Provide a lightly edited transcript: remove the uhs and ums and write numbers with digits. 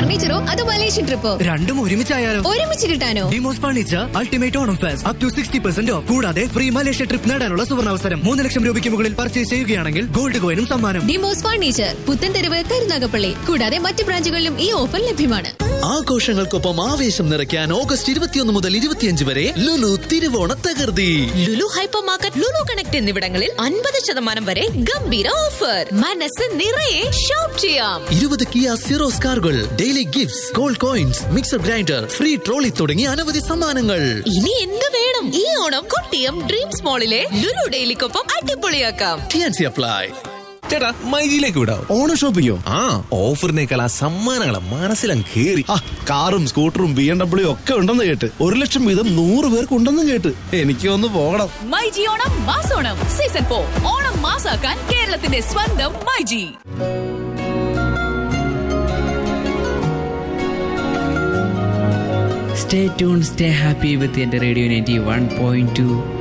ഫർണിച്ചറോ അതോ മലേഷ്യൻ ട്രിപ്പോ? രണ്ടും ഒരുമിച്ചായാലോ? ഒരുമിച്ച് കിട്ടാനോ? Demos furniture ultimate Onam fest up to 60% of. കൂടാതെ ഫ്രീ മലേഷ്യ ട്രിപ്പ് നേടാനുള്ള സുവർണാവസരം. 3 ലക്ഷം രൂപയ്ക്ക് മുകളിൽ പർച്ചേസ് ചെയ്യുകയാണെങ്കിൽ ഗോൾഡ് കോയിനും സമ്മാനം. ഡിമോസ് ഫർണിച്ചർ, പുത്തൻതെരുവ്, കരുനാഗപ്പള്ളി. കൂടാതെ മറ്റ് ബ്രാഞ്ചുകളിലും ഈ ഓഫർ ലഭ്യമാണ്. ആഘോഷങ്ങൾക്കൊപ്പം ആവേശം നിറയ്ക്കാൻ ഓഗസ്റ്റ് 21 മുതൽ 25 വരെ ലുലു തിരുവോണ തകർത്തി. Lulu hyper market, Lulu connect എന്നിവിടങ്ങളിൽ 50% വരെ ഗംഭീര ഓഫർ. മനസ്സ് നിറയെ ഷോപ്പ് ചെയ്യാം. 20 കിയ സിറോസ് കാറുകൾ, daily gifts, gold coins, mixer grinder, free trolley തുടങ്ങി അനവധി സമ്മാനങ്ങൾ. ഇനി എന്ത് വേണം? ഈ Onam Kottiyam dreams മോളിലെ Lulu ഡെയിലിക്കൊപ്പം അടിപൊളിയാക്കാം. T&C apply. ചേട്ടാ, മൈജിയിലേക്ക് വിടാം. ഓണം ഷോപ്പിങ്ങോ? ഓഫറിനേക്കാൾ ആ സമ്മാനങ്ങളെ മനസ്സിലും കേറി. കാറും സ്കൂട്ടറും BMW ഒക്കെ ഉണ്ടെന്ന് കേട്ട്. 1 ലക്ഷം വീതം 100 പേർക്ക് ഉണ്ടെന്ന് കേട്ട്. എനിക്ക് ഒന്ന് പോകണം. മൈജി ഓണം മാസോണം സീസൺ 4. ഓണം മാസാക്കാൻ കേരളത്തിന്റെ സ്വന്തം myG. Stay tuned, stay happy with the Radio 91.2.